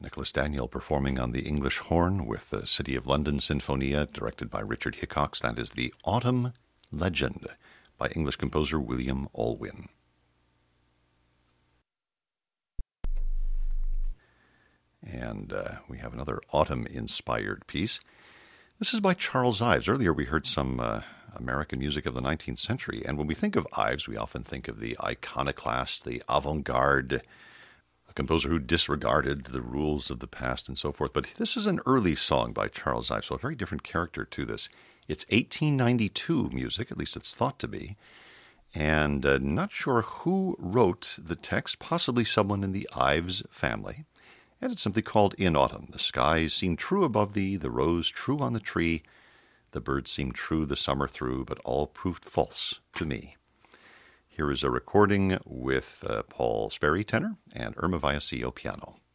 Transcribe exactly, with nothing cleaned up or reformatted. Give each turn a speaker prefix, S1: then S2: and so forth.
S1: Nicholas Daniel performing on the English horn with the City of London Sinfonia, directed by Richard Hickox. That is the Autumn Legend by English composer William Alwyn. And uh, we have another autumn-inspired piece. This is by Charles Ives. Earlier we heard some uh, American music of the nineteenth century, and when we think of Ives, we often think of the iconoclast, the avant-garde, a composer who disregarded the rules of the past and so forth. But this is an early song by Charles Ives, so a very different character to this. It's eighteen ninety-two music, at least it's thought to be, and uh, not sure who wrote the text, possibly someone in the Ives family. And it's simply called In Autumn. The skies seem true above thee, the rose true on the tree, the birds seem true the summer through, but all proved false to me. Here is a recording with uh, Paul Sperry tenor and Irma Vallecillo piano.